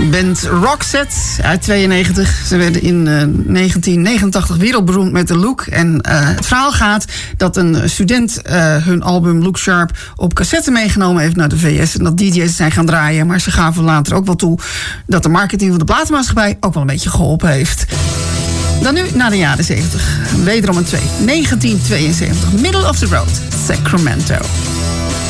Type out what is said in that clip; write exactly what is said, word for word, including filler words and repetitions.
Band Roxette uit tweeënnegentig. Ze werden in uh, negentien negenentachtig wereldberoemd met de Look. En uh, het verhaal gaat dat een student uh, hun album Look Sharp op cassette meegenomen heeft naar de V S. En dat D J's zijn gaan draaien. Maar ze gaven later ook wel toe dat de marketing van de platenmaatschappij ook wel een beetje geholpen heeft. Dan nu naar de jaren zeventig. Wederom een twee. negentien tweeënzeventig. Middle of the Road. Sacramento.